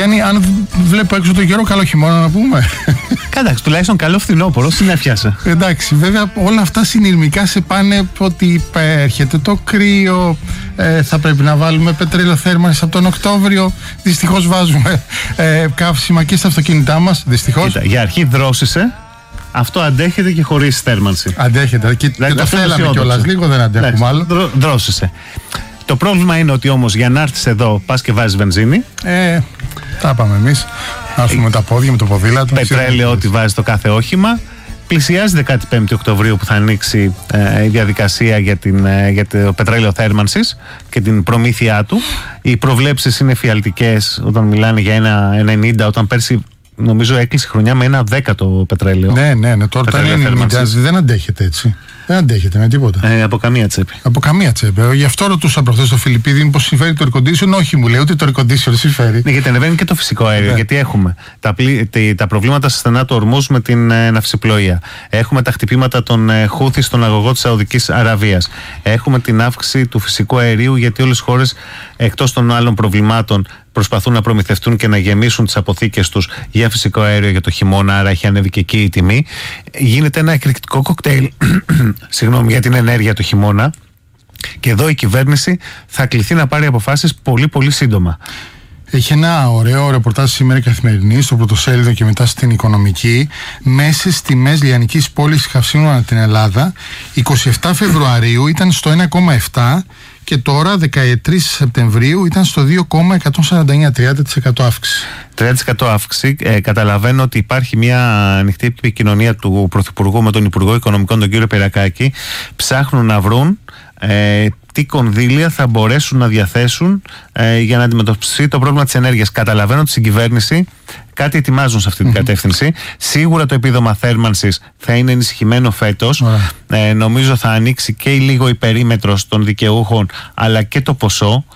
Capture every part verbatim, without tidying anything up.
Γιάννη, αν βλέπω έξω το καιρό, καλό χειμώνα να πούμε. Κάταξε, τουλάχιστον καλό φθινόπωρο, συνέφιασε. Εντάξει, βέβαια όλα αυτά συνειρμικά σε πάνε ότι έρχεται το κρύο, ε, θα πρέπει να βάλουμε πετρελαιοθέρμανση από τον Οκτώβριο. Δυστυχώς βάζουμε ε, καύσιμα και στα αυτοκίνητά μας. Δυστυχώς. Κοίτα, για αρχή δρόσησε. Αυτό αντέχεται και χωρίς θέρμανση. Αντέχεται. Και, δηλαδή, και το θέλαμε κιόλας. Λίγο δεν αντέχουμε άλλο. Δρό, δρόσησε. Το πρόβλημα είναι ότι όμως για να έρθεις εδώ πας και βάζεις βενζίνη. Ε, τα πάμε εμείς. Να έρθουμε τα πόδια με το ποδήλατο. Πετρέλαιο ότι βάζει το κάθε όχημα. Πλησιάζει δεκαπέντε Οκτωβρίου που θα ανοίξει ε, η διαδικασία για, την, ε, για το πετρέλαιο θέρμανσης και την προμήθειά του. Οι προβλέψεις είναι φιαλτικές όταν μιλάνε για ένα ενενήντα, όταν πέρσι νομίζω έκλεισε χρονιά με ένα δέκα το πετρέλαιο. Ναι, ναι, ναι. Τώρα το ενενήντα δεν αντέχεται έτσι. Δεν αντέχεται με τίποτα. Ε, από καμία τσέπη. Από καμία τσέπη. Γι' αυτό ρωτούσα προχθές το Φιλιππίδη μήπως συμφέρει το air condition. Όχι, μου λέει, ούτε το air condition συμφέρει. Ναι, γιατί ανεβαίνει και το φυσικό αέριο. Ναι. Γιατί έχουμε τα, πλή, τα προβλήματα στα στενά του Ορμούζ με την ε, ναυσιπλοεία. Έχουμε τα χτυπήματα των ε, Χούθη στον αγωγό της Σαουδικής Αραβίας. Έχουμε την αύξηση του φυσικού αερίου, γιατί όλες οι χώρες εκτός των άλλων προβλημάτων προσπαθούν να προμηθευτούν και να γεμίσουν τις αποθήκες τους για φυσικό αέριο για το χειμώνα, άρα έχει ανέβει και εκεί η τιμή. Γίνεται ένα εκρηκτικό κοκτέιλ συγγνώμη, για την ενέργεια το χειμώνα, και εδώ η κυβέρνηση θα κληθεί να πάρει αποφάσεις πολύ πολύ σύντομα. Έχει ένα ωραίο ρεπορτάζ σήμερα η Καθημερινή στο πρωτοσέλιδο και μετά στην Οικονομική. Μέσες τιμές λιανικής πώλησης καυσίμων ανά την Ελλάδα εικοστή εβδόμη Φεβρουαρίου ήταν στο ένα κόμμα επτά και τώρα δεκατρείς Σεπτεμβρίου ήταν στο δύο κόμμα εκατόν σαράντα εννέα, τριάντα τοις εκατό αύξηση. τριάντα τοις εκατό αύξηση. Ε, καταλαβαίνω ότι υπάρχει μια ανοιχτή επικοινωνία του Πρωθυπουργού με τον Υπουργό Οικονομικών, τον κύριο Πυρακάκη. Ψάχνουν να βρουν ε, τι κονδύλια θα μπορέσουν να διαθέσουν ε, για να αντιμετωπιστεί το πρόβλημα της ενέργειας. Καταλαβαίνω ότι στην κυβέρνηση κάτι ετοιμάζουν σε αυτή την mm-hmm. κατεύθυνση. Σίγουρα το επίδομα θέρμανσης θα είναι ενισχυμένο φέτος. Mm-hmm. Ε, νομίζω θα ανοίξει και λίγο η περίμετρος των δικαιούχων, αλλά και το ποσό.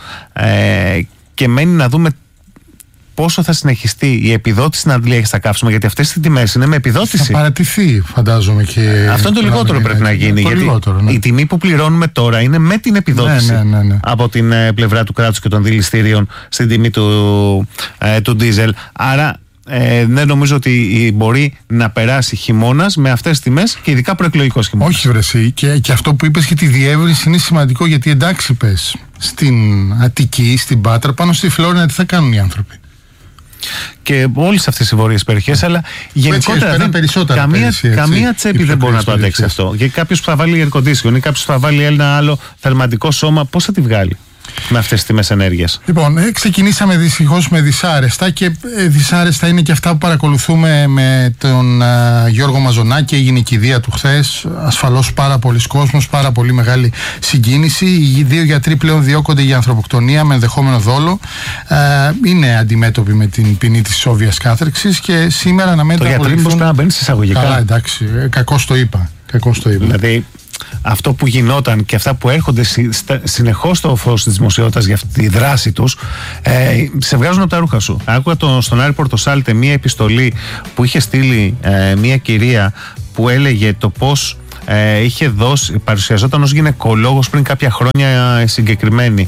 Ε, και μένει να δούμε πόσο θα συνεχιστεί η επιδότηση στην αντλία στα καύσιμα, γιατί αυτές οι τιμές είναι με επιδότηση. Θα παρατηθεί, φαντάζομαι. Και αυτό είναι το λιγότερο πρέπει να γίνει. Γιατί λιγότερο, ναι. η τιμή που πληρώνουμε τώρα είναι με την επιδότηση, ναι, ναι, ναι, ναι. από την ε, πλευρά του κράτους και των δηληστήριων στην τιμή του, ε, του ντίζελ. Άρα ε, δεν νομίζω ότι μπορεί να περάσει χειμώνας με αυτές τις τιμές, και ειδικά προεκλογικός χειμώνας. Όχι, βρεσί. Και, και αυτό που είπες για τη διεύρυνση είναι σημαντικό, γιατί εντάξει, πες στην Αττική, στην Πάτρα, πάνω στη Φλόρινα, τι θα κάνουν οι άνθρωποι. Και όλες αυτές οι βόρειες περιοχές, αλλά γενικότερα δεν, καμία, έτσι, καμία τσέπη δεν μπορεί να το αντέξει αυτό. Γιατί κάποιος που θα βάλει air condition ή κάποιος που θα βάλει ένα άλλο θερματικό σώμα, πώς θα τη βγάλει με αυτές τις τιμές ενέργειας? Λοιπόν, ε, ξεκινήσαμε δυστυχώς με δυσάρεστα, και ε, δυσάρεστα είναι και αυτά που παρακολουθούμε με τον ε, Γιώργο Μαζονάκη. Έγινε η κηδεία του χθες. Ασφαλώς πάρα πολλοί κόσμος, πάρα πολύ μεγάλη συγκίνηση. Οι δύο γιατροί πλέον διώκονται για ανθρωποκτονία με ενδεχόμενο δόλο. Ε, είναι αντιμέτωποι με την ποινή της όβιας κάθερξης, και σήμερα να μέτρα. Το γιατροί μήπως πρέπει να μπαίνει σε εισαγωγικά. Καλά, εντάξει. Ε, κακώς το είπα. Κακώς το είπα. Δηλαδή, αυτό που γινόταν και αυτά που έρχονται συνεχώς στο φως της δημοσιότητας για αυτή τη δράση τους, ε, σε βγάζουν από τα ρούχα σου. Άκουγα το, στον Άρη Πορτοσάλτε μία επιστολή που είχε στείλει ε, μία κυρία που έλεγε το πώς ε, είχε δώσει, παρουσιαζόταν ως γυναικολόγος πριν κάποια χρόνια συγκεκριμένη,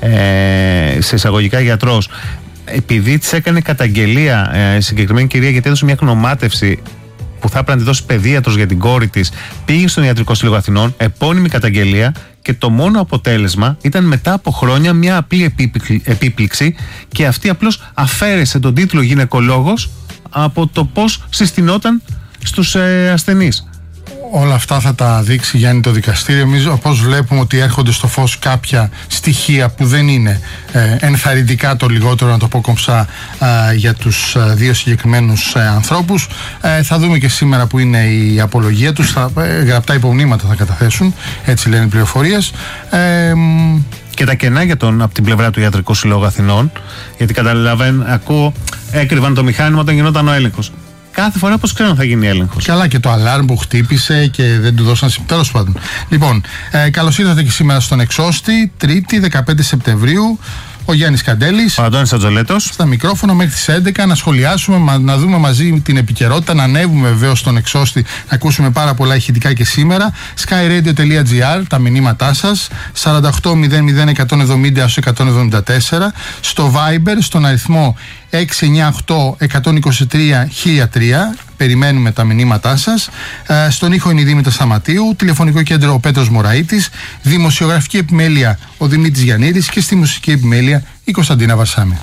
ε, σε εισαγωγικά γιατρός. Επειδή της έκανε καταγγελία ε, συγκεκριμένη κυρία, γιατί έδωσε μια γνωμάτευση που θα έπρεπε να τη δώσει παιδίατρος για την κόρη της, πήγε στον Ιατρικό Σύλλογο Αθηνών, επώνυμη καταγγελία, και το μόνο αποτέλεσμα ήταν μετά από χρόνια μια απλή επίπληξη, και αυτή απλώς αφαίρεσε τον τίτλο γυναικολόγος από το πώς συστηνόταν στους ε, ασθενείς. Όλα αυτά θα τα δείξει, Γιάννη, το δικαστήριο. Εμείς όπως βλέπουμε ότι έρχονται στο φως κάποια στοιχεία που δεν είναι ε, ενθαρρυντικά, το λιγότερο να το πω κομψά, ε, για τους ε, δύο συγκεκριμένους ε, ανθρώπους. Ε, θα δούμε και σήμερα που είναι η απολογία τους. Θα, ε, γραπτά υπομνήματα θα καταθέσουν, έτσι λένε οι πληροφορίες. Ε, και τα κενά για τον, από την πλευρά του Ιατρικού Συλλόγου Αθηνών, γιατί καταλαβαίνω, ακούω, έκρυβαν το μηχάνημα όταν γινόταν ο έλεγχος. Κάθε φορά πώς ξέρουν θα γίνει έλεγχος. Καλά, και το αλάρμ που χτύπησε και δεν του δώσαν συμπτώματα. Τέλος πάντων. Λοιπόν, ε, καλώς ήρθατε και σήμερα στον Εξώστη, Τρίτη, δεκαπέντε Σεπτεμβρίου. Ο Γιάννης Καντέλης. Ο Αντώνης Ατζολέτος. Στα μικρόφωνα μέχρι τις έντεκα να σχολιάσουμε, να δούμε μαζί την επικαιρότητα, να ανέβουμε βεβαίως στον Εξώστη, να ακούσουμε πάρα πολλά ηχητικά και σήμερα. skyradio.gr, τα μηνύματά σας. σαράντα οκτώ μηδέν μηδέν εκατόν εβδομήντα εκατόν εβδομήντα τέσσερα. Στο Viber, στον αριθμό έξι εννιά οκτώ εκατόν είκοσι τρία χίλια τρία. Περιμένουμε τα μηνύματά σας. Ε, στον ήχο είναι η Δήμητρα Σταματίου, τηλεφωνικό κέντρο ο Πέτρος Μωραΐτης, δημοσιογραφική επιμέλεια ο Δημήτρης Γιαννίδης και στη μουσική επιμέλεια η Κωνσταντίνα Βαρσάμη.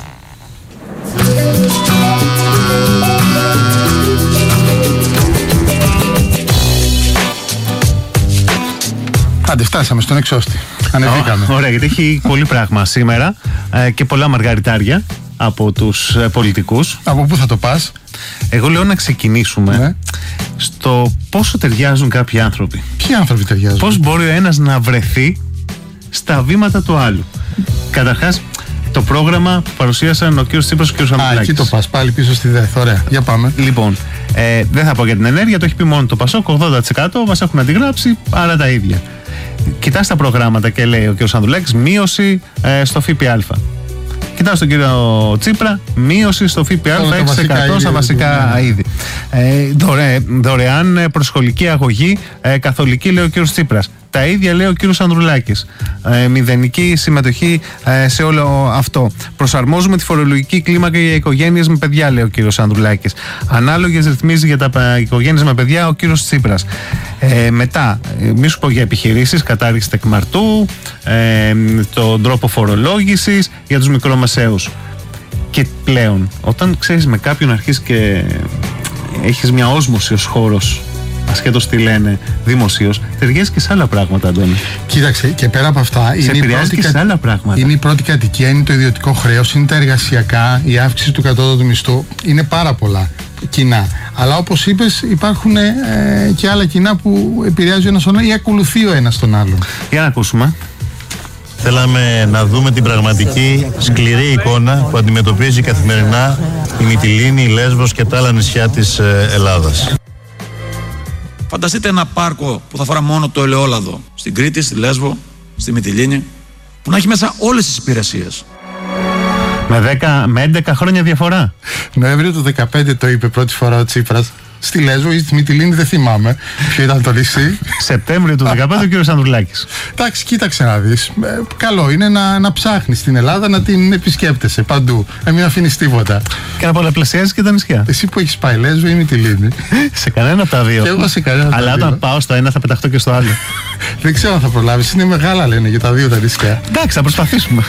Άντε, φτάσαμε στον εξώστη. Ανεβήκαμε. Oh, ωραία, γιατί έχει πολύ πράγμα σήμερα ε, και πολλά μαργαριτάρια από τους ε, πολιτικούς. Από πού θα το πας? Εγώ λέω να ξεκινήσουμε ναι. στο πόσο ταιριάζουν κάποιοι άνθρωποι. Ποιοι άνθρωποι ταιριάζουν? Πώς μπορεί ο ένας να βρεθεί στα βήματα του άλλου. Καταρχάς, το πρόγραμμα που παρουσίασαν ο κ. Τσίπρας και ο κ. Ανδρουλάκης. Α, εκεί το πας, πάλι πίσω στη ΔΕΘ. Ωραία, για πάμε. Λοιπόν, ε, δεν θα πω για την ενέργεια, το έχει πει μόνο το Πασόκ, ογδόντα τοις εκατό μας έχουν αντιγράψει, άρα τα ίδια. Κοιτάς τα προγράμματα και λέει ο κ. Ανδρουλάκης μείωση ε, στο ΦΠΑ. Κοιτάω στον κύριο Τσίπρα, μείωση στο ΦΠΑ έξι τοις εκατό στα βασικά ναι. είδη. Ε, δωρε, δωρεάν προσχολική αγωγή ε, καθολική, λέει ο κύριος Τσίπρας. Τα ίδια λέει ο κύριος Ανδρουλάκης. Ε, μηδενική συμμετοχή ε, σε όλο αυτό. Προσαρμόζουμε τη φορολογική κλίμακα για οικογένειες με παιδιά, λέει ο κύριος Ανδρουλάκης. Ανάλογες ρυθμίσεις για τα οικογένειες με παιδιά, ο κύριος Τσίπρας. Ε, μετά, μη σου πω για επιχειρήσεις, κατάργηση τεκμαρτού, ε, τον τρόπο φορολόγησης για τους μικρομεσαίους. Και πλέον, όταν ξέρεις με κάποιον αρχίσεις και έχεις μια όσμωση ως χώρος, ασχέτως τι λένε δημοσίως, ταιριάζει και σε άλλα πράγματα, Αντώνη. Κοίταξε, και πέρα από αυτά, σε είναι η, πρώτη και σε άλλα πράγματα. είναι η πρώτη κατοικία, είναι το ιδιωτικό χρέος, είναι τα εργασιακά, η αύξηση του κατώτατου μισθού. Είναι πάρα πολλά κοινά. Αλλά όπως είπες, υπάρχουν ε, και άλλα κοινά που επηρεάζει ο ένας τον άλλο ή ακολουθεί ο ένας τον άλλον. Για να ακούσουμε. Θέλαμε να δούμε την πραγματική σκληρή εικόνα που αντιμετωπίζει καθημερινά η Μυτιλήνη, η Λέσβος και τα άλλα νησιά της Ελλάδας. Φανταστείτε ένα πάρκο που θα φορά μόνο το ελαιόλαδο στην Κρήτη, στη Λέσβο, στη Μυτιλήνη, που να έχει μέσα όλες τις υπηρεσίες. Με, δέκα, με έντεκα χρόνια διαφορά. Νοέμβριο του δεκαπέντε το είπε πρώτη φορά ο Τσίπρας. Στη Λέσβο ή στη Μυτιλήνη δεν θυμάμαι ποιο ήταν το νησί. Σεπτέμβριο του δεκαπέντε ο κύριος Ανδρουλάκης. Εντάξει, κοίταξε να δεις. Ε, καλό είναι να, να ψάχνεις την Ελλάδα, να την επισκέπτεσαι παντού. Να μην αφήνεις τίποτα. Και να πολλαπλασιάζεις και τα νησιά. Εσύ που έχεις πάει Λέσβο ή Μυτιλήνη? Σε κανένα από τα δύο. Και εγώ σε κανένα από τα δύο. Αλλά όταν πάω στο ένα θα πεταχτώ και στο άλλο. Δεν ξέρω αν θα προλάβεις. Είναι μεγάλα, λένε, για τα δύο τα νησιά. Εντάξει, θα προσπαθήσουμε.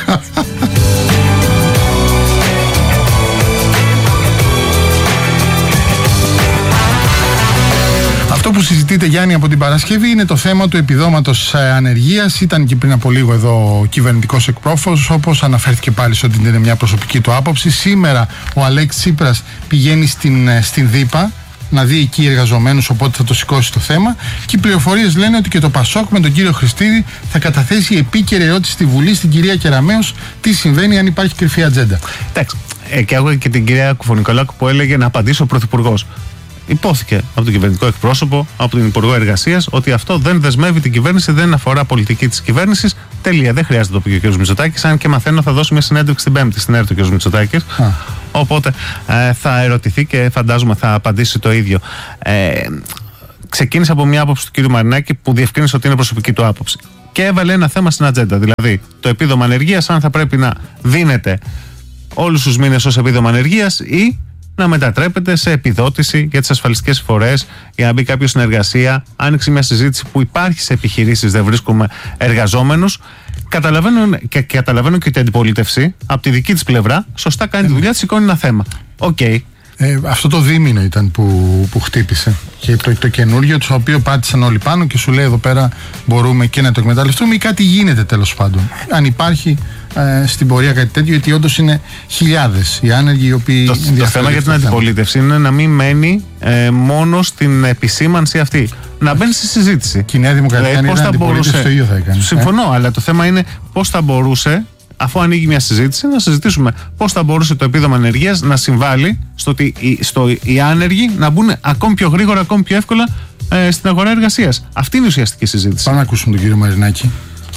Αυτό που συζητείτε, Γιάννη, από την Παρασκευή είναι το θέμα του επιδόματος ανεργίας. Ήταν και πριν από λίγο εδώ ο κυβερνητικός εκπρόσωπος, όπως αναφέρθηκε πάλι ότι είναι μια προσωπική του άποψη. Σήμερα ο Αλέξης Τσίπρας πηγαίνει στην, στην ΔΥΠΑ να δει εκεί εργαζομένους, οπότε θα το σηκώσει το θέμα. Και οι πληροφορίες λένε ότι και το Πασόκ με τον κύριο Χριστίδη θα καταθέσει επίκαιρη ερώτηση στη Βουλή στην κυρία Κεραμέως τι συμβαίνει, αν υπάρχει κρυφή ατζέντα. Εντάξει. Ε, και άκουγα και την κυρία Κουφωνικολάκου που έλεγε να απαντήσει ο Πρωθυπουργός. Υπόθηκε από τον κυβερνητικό εκπρόσωπο, από τον Υπουργό Εργασίας, ότι αυτό δεν δεσμεύει την κυβέρνηση, δεν αφορά πολιτική της κυβέρνησης. Τελεία. Δεν χρειάζεται να το πει ο κ. Μητσοτάκης. Αν και μαθαίνω, θα δώσει μια συνέντευξη την Πέμπτη στην ΕΡΤ ο κ. Μητσοτάκης. Οπότε ε, θα ερωτηθεί και φαντάζομαι θα απαντήσει το ίδιο. Ε, ξεκίνησε από μια άποψη του κ. Μαρινάκη που διευκρίνησε ότι είναι προσωπική του άποψη. Και έβαλε ένα θέμα στην ατζέντα. Δηλαδή, το επίδομα ανεργίας, αν θα πρέπει να δίνεται όλους τους μήνες ως επίδομα ανεργίας ή να μετατρέπεται σε επιδότηση για τις ασφαλιστικές εισφορές, για να μπει κάποιο στην εργασία. Άνοιξε μια συζήτηση που υπάρχει σε επιχειρήσεις, δεν βρίσκουμε εργαζόμενους. Καταλαβαίνω και, καταλαβαίνω και την αντιπολίτευση από τη δική της πλευρά. Σωστά κάνει τη δουλειά της, σηκώνει ένα θέμα. Οκ. Okay. Ε, αυτό το δίμηνο ήταν που, που χτύπησε. Και το, το καινούργιο, το οποίο πάτησαν όλοι πάνω και σου λέει εδώ πέρα μπορούμε και να το εκμεταλλευτούμε ή κάτι γίνεται τέλος πάντων. Αν υπάρχει ε, στην πορεία κάτι τέτοιο, γιατί όντως είναι χιλιάδες οι άνεργοι οι οποίοι. Το, το θέμα για την αντιπολίτευση είναι να μην μένει ε, μόνο στην επισήμανση αυτή. Να μπαίνει στη συζήτηση. Και η Νέα Δημοκρατία αν ήταν αντιπολίτευση, το ίδιο θα έκανε. Συμφωνώ, ε? αλλά το θέμα είναι πώς θα μπορούσε, αφού ανοίγει μια συζήτηση, να συζητήσουμε πώς θα μπορούσε το επίδομα ανεργίας να συμβάλλει στο ότι οι, στο, οι άνεργοι να μπουν ακόμη πιο γρήγορα, ακόμη πιο εύκολα ε, στην αγορά εργασίας. Αυτή είναι η ουσιαστική συζήτηση. Πάμε να ακούσουμε τον κύριο Μαρινάκη.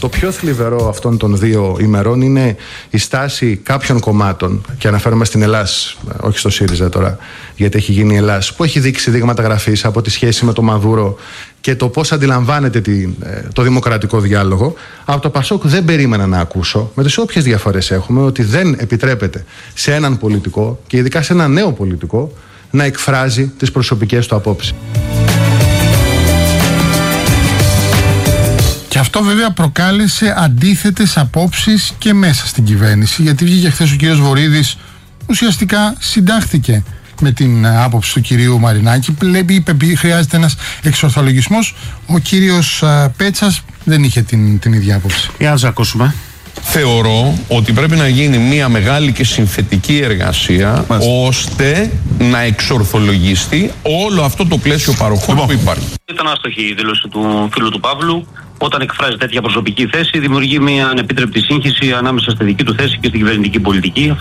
Το πιο θλιβερό αυτών των δύο ημερών είναι η στάση κάποιων κομμάτων, και αναφέρομαι στην Ελλάς, όχι στο ΣΥΡΙΖΑ τώρα, γιατί έχει γίνει η Ελλάς, που έχει δείξει δείγματα γραφής από τη σχέση με τον Μαδούρο και το πώς αντιλαμβάνεται τη, το δημοκρατικό διάλογο. Από το ΠΑΣΟΚ δεν περίμενα να ακούσω, με τις όποιες διαφορές έχουμε, ότι δεν επιτρέπεται σε έναν πολιτικό, και ειδικά σε έναν νέο πολιτικό, να εκφράζει τις προσωπικές του απόψεις. Και αυτό βέβαια προκάλεσε αντίθετες απόψεις και μέσα στην κυβέρνηση, γιατί βγήκε χθες ο κύριος Βορίδης, ουσιαστικά συντάχθηκε με την άποψη του κυρίου Μαρινάκη, είπε χρειάζεται ένας εξορθολογισμός. Ο κύριος Πέτσας δεν είχε την, την ίδια άποψη. Για να τους ακούσουμε. Θεωρώ ότι πρέπει να γίνει μια μεγάλη και συνθετική εργασία, Μάλιστα. ώστε να εξορθολογιστεί όλο αυτό το πλαίσιο παροχών λοιπόν. που υπάρχει. Ήταν άστοχη η δήλωση του φίλου του Παύλου. Όταν εκφράζει τέτοια προσωπική θέση, δημιουργεί μια ανεπίτρεπτη σύγχυση ανάμεσα στη δική του θέση και στην κυβερνητική πολιτική.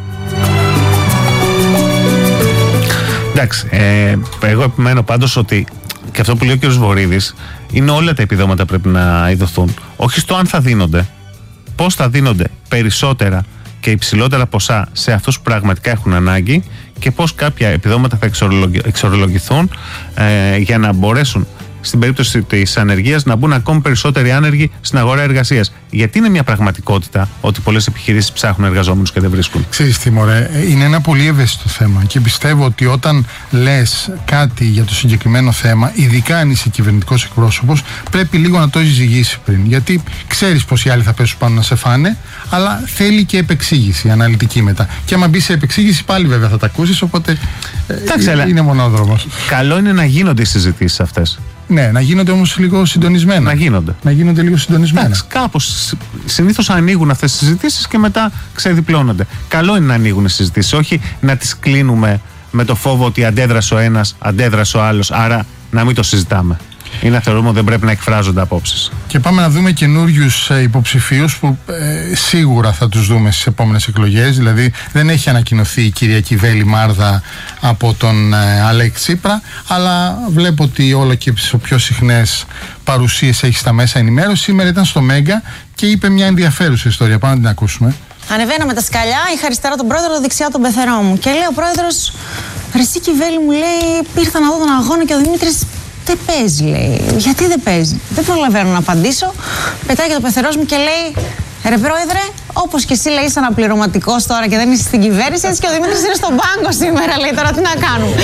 Εντάξει, ε, εγώ επιμένω πάντως ότι και αυτό που λέει ο κ. Βορίδης είναι όλα τα επιδόματα πρέπει να ειδωθούν. Όχι στο αν θα δίνονται, πώς θα δίνονται περισσότερα και υψηλότερα ποσά σε αυτούς που πραγματικά έχουν ανάγκη και πώς κάποια επιδόματα θα εξορολογηθούν ε, για να μπορέσουν στην περίπτωση της ανεργίας να μπουν ακόμη περισσότεροι άνεργοι στην αγορά εργασίας. Γιατί είναι μια πραγματικότητα ότι πολλές επιχειρήσεις ψάχνουν εργαζόμενους και δεν βρίσκουν. Ξέρεις τι μωρέ, είναι ένα πολύ ευαίσθητο θέμα και πιστεύω ότι όταν λες κάτι για το συγκεκριμένο θέμα, ειδικά αν είσαι κυβερνητικός εκπρόσωπος, πρέπει λίγο να το έχεις ζυγίσει πριν. Γιατί ξέρεις πως οι άλλοι θα πέσουν πάνω να σε φάνε, αλλά θέλει και επεξήγηση αναλυτική μετά. Και άμα μπει σε επεξήγηση πάλι βέβαια θα τα ακούσεις, οπότε Εντάξει, ε, είναι μονόδρομος. Καλό είναι να γίνονται οι συζητήσεις αυτές. Ναι, να γίνονται όμως λίγο συντονισμένα. Να γίνονται. Να γίνονται λίγο συντονισμένα. Εντάξει, κάπως συνήθως ανοίγουν αυτές τις συζητήσεις και μετά ξεδιπλώνονται. Καλό είναι να ανοίγουν οι συζητήσεις, όχι να τις κλείνουμε με το φόβο ότι αντέδρασε ο ένας, αντέδρασε ο άλλος, άρα να μην το συζητάμε. Ή να θεωρούμε ότι δεν πρέπει να εκφράζονται απόψεις. Και πάμε να δούμε καινούριους ε, υποψηφίους που ε, σίγουρα θα τους δούμε στις επόμενες εκλογές. Δηλαδή δεν έχει ανακοινωθεί η κυρία Κιβέλη Μάρδα από τον ε, Αλέξη Τσίπρα, αλλά βλέπω ότι όλο και πιο συχνές παρουσίες έχει στα μέσα ενημέρωση. Σήμερα ήταν στο Μέγκα και είπε μια ενδιαφέρουσα ιστορία. Πάμε να την ακούσουμε. Ανεβαίνω με τα σκαλιά, είχα αριστερά τον πρόεδρο, δεξιά τον πεθερό μου. Και λέει ο πρόεδρος, ρε εσύ Κιβέλη, μου λέει, ήρθα να δω τον αγώνα και ο Δημήτρης δεν παίζει, λέει. Γιατί δεν παίζει? Δεν προλαβαίνω να απαντήσω. Πετάει και το πεθερός μου και λέει, ρε πρόεδρε, όπως και εσύ λέει είσαι αναπληρωματικός τώρα και δεν είσαι στην κυβέρνηση, έτσι και ο Δημήτρης είναι στον πάγκο σήμερα, λέει, τώρα τι να κάνουμε.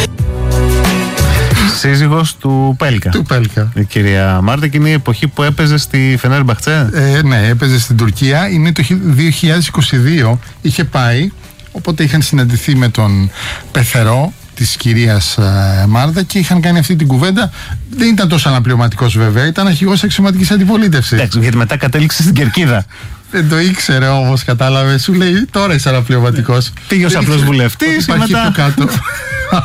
Σύζυγος του Πέλκα. Του Πέλκα. Η κυρία Μάρτα, και είναι η εποχή που έπαιζε στη Φενέρμπαχτσε. Ε, ναι, έπαιζε στην Τουρκία. Είναι το δύο χιλιάδες είκοσι δύο. Είχε πάει, οπότε είχαν συναντηθεί με τον πεθερό της κυρίας uh, Μάρδα και είχαν κάνει αυτή την κουβέντα. Δεν ήταν τόσο αναπληρωματικός βέβαια, ήταν αρχηγός αξιωματικής αντιπολίτευσης. Εντάξει, γιατί μετά κατέληξε στην Κερκίδα. Δεν το ήξερε όμως, κατάλαβε. Σου λέει τώρα είσαι αναπληρωματικός. Πήγε ως απλός βουλευτής και μετά. Κάτω.